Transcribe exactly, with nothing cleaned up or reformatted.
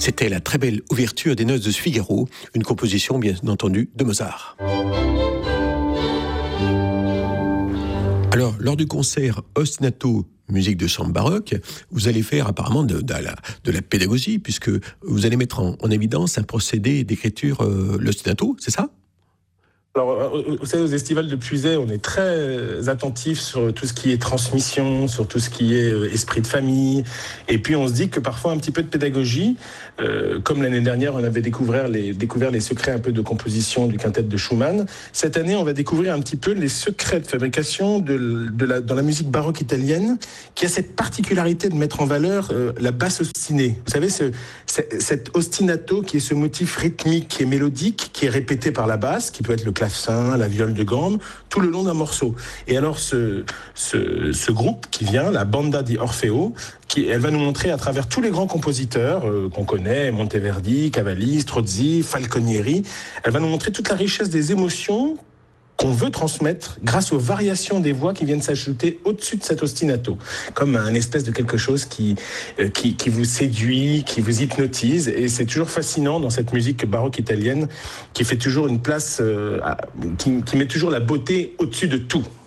C'était la très belle ouverture des Noces de Figaro, une composition bien entendu de Mozart. Alors, lors du concert Ostinato, musique de chambre baroque, vous allez faire apparemment de, de, la, de la pédagogie, puisque vous allez mettre en, en évidence un procédé d'écriture, euh, l'ostinato, c'est ça ? Alors, vous savez, aux Estivales de Puisaye, on est très attentif sur tout ce qui est transmission, sur tout ce qui est esprit de famille. Et puis, on se dit que parfois, un petit peu de pédagogie, euh, comme l'année dernière, on avait découvert les, découvert les secrets un peu de composition du quintet de Schumann. Cette année, on va découvrir un petit peu les secrets de fabrication de, de la, dans la musique baroque italienne, qui a cette particularité de mettre en valeur euh, la basse ostinée. Vous savez, ce, cet ostinato qui est ce motif rythmique et mélodique, qui est répété par la basse, qui peut être le clavecin, la viole de gambe, tout le long d'un morceau. Et alors ce, ce, ce groupe qui vient, la Banda di Orfeo, qui, elle va nous montrer à travers tous les grands compositeurs euh, qu'on connaît, Monteverdi, Cavalli, Strozzi, Falconieri, elle va nous montrer toute la richesse des émotions qu'on veut transmettre grâce aux variations des voix qui viennent s'ajouter au-dessus de cet ostinato, comme un espèce de quelque chose qui, euh, qui, qui vous séduit, qui vous hypnotise. Et c'est toujours fascinant dans cette musique baroque italienne qui fait toujours une place, euh, à, qui, qui met toujours la beauté au-dessus de tout.